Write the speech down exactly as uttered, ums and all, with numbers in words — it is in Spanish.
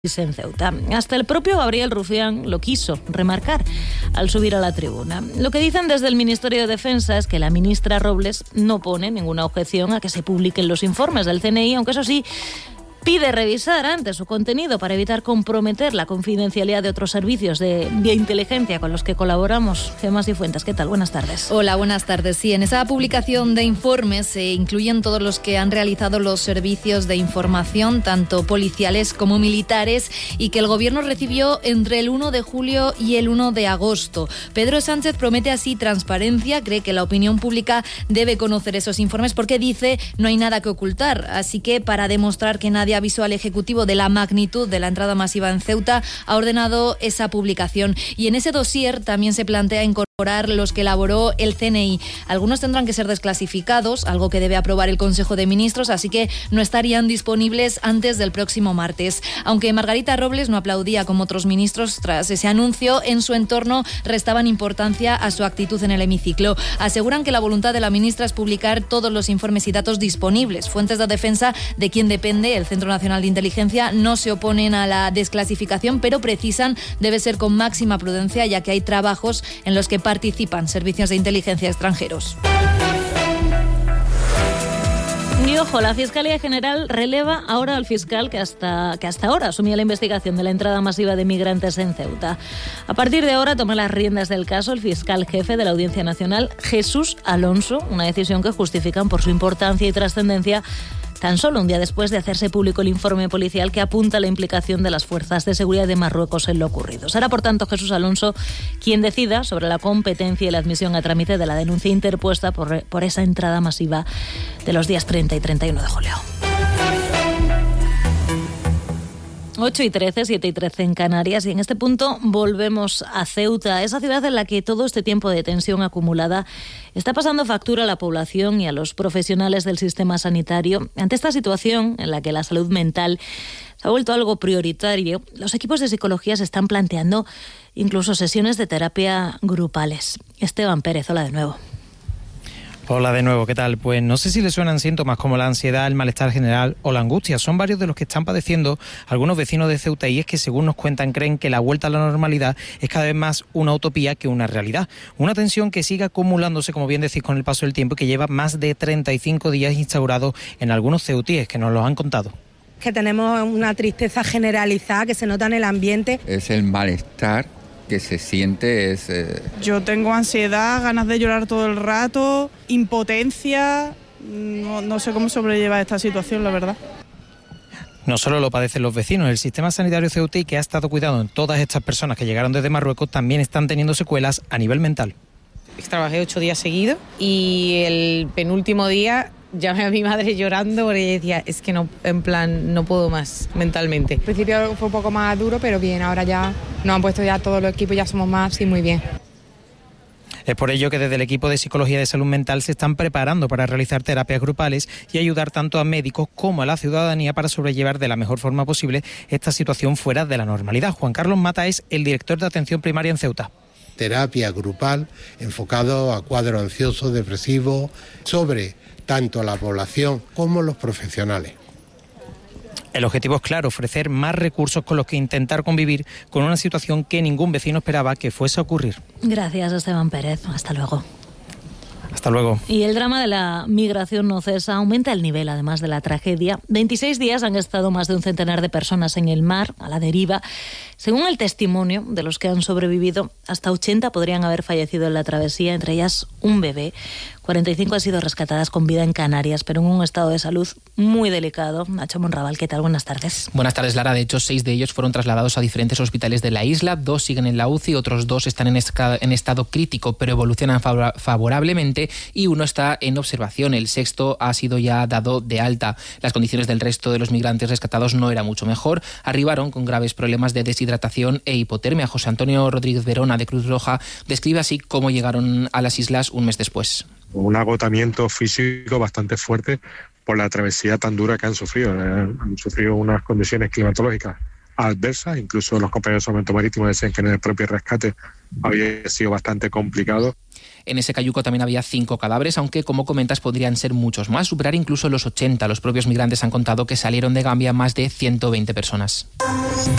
en Ceuta. Hasta el propio Gabriel Rufián lo quiso remarcar al subir a la tribuna. Lo que dicen desde el Ministerio de Defensa es que la ministra Robles no pone ninguna objeción a que se publiquen los informes del C N I, aunque eso sí, pide revisar antes su contenido para evitar comprometer la confidencialidad de otros servicios de, de inteligencia con los que colaboramos. Gemma Cifuentes, ¿qué tal? Buenas tardes. Hola, buenas tardes. Sí, en esa publicación de informes se incluyen todos los que han realizado los servicios de información, tanto policiales como militares, y que el Gobierno recibió entre el uno de julio y el uno de agosto. Pedro Sánchez promete así transparencia, cree que la opinión pública debe conocer esos informes porque dice no hay nada que ocultar. Así que para demostrar que nadie avisó al Ejecutivo de la magnitud de la entrada masiva en Ceuta, ha ordenado esa publicación. Y en ese dossier también se plantea incorporar los que elaboró el C N I. Algunos tendrán que ser desclasificados, algo que debe aprobar el Consejo de Ministros, así que no estarían disponibles antes del próximo martes. Aunque Margarita Robles no aplaudía como otros ministros tras ese anuncio, en su entorno restaban importancia a su actitud en el hemiciclo. Aseguran que la voluntad de la ministra es publicar todos los informes y datos disponibles. Fuentes de defensa de quien depende, el Centro Nacional de Inteligencia, no se oponen a la desclasificación, pero precisan debe ser con máxima prudencia, ya que hay trabajos en los que participan servicios de inteligencia extranjeros. Y ojo, la Fiscalía General releva ahora al fiscal que hasta, que hasta ahora asumía la investigación de la entrada masiva de migrantes en Ceuta. A partir de ahora toma las riendas del caso el fiscal jefe de la Audiencia Nacional, Jesús Alonso, una decisión que justifican por su importancia y trascendencia tan solo un día después de hacerse público el informe policial que apunta a la implicación de las fuerzas de seguridad de Marruecos en lo ocurrido. Será, por tanto, Jesús Alonso quien decida sobre la competencia y la admisión a trámite de la denuncia interpuesta por, por esa entrada masiva de los días treinta y treinta y uno de julio. ocho y trece, siete y trece en Canarias, y en este punto volvemos a Ceuta, esa ciudad en la que todo este tiempo de tensión acumulada está pasando factura a la población y a los profesionales del sistema sanitario. Ante esta situación en la que la salud mental se ha vuelto algo prioritario, los equipos de psicología se están planteando incluso sesiones de terapia grupales. Esteban Pérez, hola de nuevo. Hola de nuevo, ¿qué tal? Pues no sé si le suenan síntomas como la ansiedad, el malestar general o la angustia. Son varios de los que están padeciendo algunos vecinos de Ceuta, y es que, según nos cuentan, creen que la vuelta a la normalidad es cada vez más una utopía que una realidad. Una tensión que sigue acumulándose, como bien decís, con el paso del tiempo, y que lleva más de treinta y cinco días instaurado en algunos ceutíes, que nos lo han contado. Que tenemos una tristeza generalizada que se nota en el ambiente. Es el malestar que se siente. Es eh... Yo tengo ansiedad, ganas de llorar todo el rato, impotencia, no, no sé cómo sobrellevar esta situación, la verdad. No solo lo padecen los vecinos, el sistema sanitario ceutí, que ha estado cuidando en todas estas personas que llegaron desde Marruecos, también están teniendo secuelas a nivel mental. Trabajé ocho días seguidos y el penúltimo día llamé a mi madre llorando porque decía, es que no, en plan, no puedo más mentalmente. Al principio fue un poco más duro, pero bien, ahora ya nos han puesto ya todos los equipos, ya somos más, sí, muy bien. Es por ello que desde el equipo de Psicología de Salud Mental se están preparando para realizar terapias grupales y ayudar tanto a médicos como a la ciudadanía para sobrellevar de la mejor forma posible esta situación fuera de la normalidad. Juan Carlos Mata es el director de Atención Primaria en Ceuta. Terapia grupal enfocado a cuadros ansiosos, depresivos, sobre tanto la población como los profesionales. El objetivo es claro, ofrecer más recursos con los que intentar convivir con una situación que ningún vecino esperaba que fuese a ocurrir. Gracias, Esteban Pérez. Hasta luego. Hasta luego. Y el drama de la migración no cesa, aumenta el nivel además de la tragedia. veintiséis días han estado más de un centenar de personas en el mar, a la deriva. Según el testimonio de los que han sobrevivido, hasta ochenta podrían haber fallecido en la travesía, entre ellas un bebé. cuarenta y cinco han sido rescatadas con vida en Canarias, pero en un estado de salud muy delicado. Nacho Monraval, ¿qué tal? Buenas tardes. Buenas tardes, Lara. De hecho, seis de ellos fueron trasladados a diferentes hospitales de la isla, dos siguen en la U C I, otros dos están en, esca- en estado crítico, pero evolucionan favor- favorablemente, y uno está en observación. El sexto ha sido ya dado de alta. Las condiciones del resto de los migrantes rescatados no eran mucho mejor. Arribaron con graves problemas de deshidratación e hipotermia. José Antonio Rodríguez Verona, de Cruz Roja, describe así cómo llegaron a las islas un mes después. Un agotamiento físico bastante fuerte por la travesía tan dura que han sufrido. Han sufrido unas condiciones climatológicas adversas. Incluso los compañeros de Salvamento Marítimo decían que en el propio rescate había sido bastante complicado. En ese cayuco también había cinco cadáveres, aunque, como comentas, podrían ser muchos más, superar incluso los ochenta. Los propios migrantes han contado que salieron de Gambia más de ciento veinte personas.